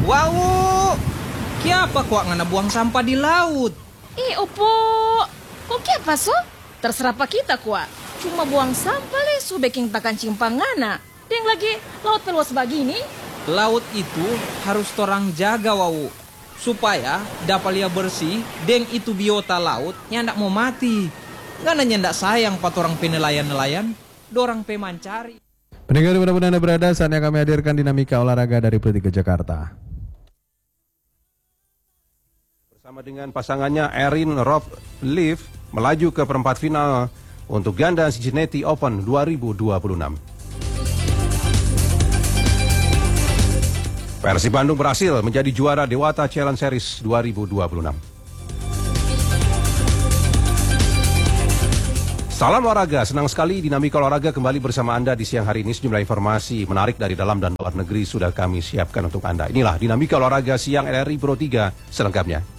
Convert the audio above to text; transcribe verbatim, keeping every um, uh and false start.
Wow, kiapa kok ngana buang sampah di laut? Eh, opo, kok kiapa so? Terserah pak kita kuat. Cuma buang sampah le, so baking takan cimpangana. Deng lagi laut peluas begini. Laut itu harus torang jaga wau, supaya dapat lia bersih. Deng itu biota laut nyandak mau mati. Ngana nyandak sayang pat orang penelayan-nelayan, dorang pemancari. Pendengar dimanapun Anda berada, saatnya kami hadirkan dinamika olahraga dari P tiga Jakarta. Bersama dengan pasangannya Erin Rob Leaf melaju ke perempat final untuk ganda Cincinnati Open dua ribu dua puluh enam. Persib Bandung berhasil menjadi juara Dewata Challenge Series dua ribu dua puluh enam. Salam olahraga, senang sekali dinamika olahraga kembali bersama Anda di siang hari ini. Sejumlah informasi menarik dari dalam dan luar negeri sudah kami siapkan untuk Anda. Inilah dinamika olahraga siang R R I Pro tiga selengkapnya.